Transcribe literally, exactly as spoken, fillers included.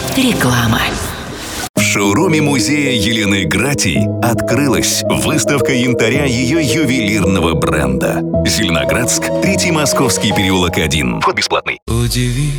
Реклама. В шоуруме музея Елены Гратий открылась выставка янтаря ее ювелирного бренда. Зеленоградск, Третий Московский переулок один. Вход бесплатный. Удиви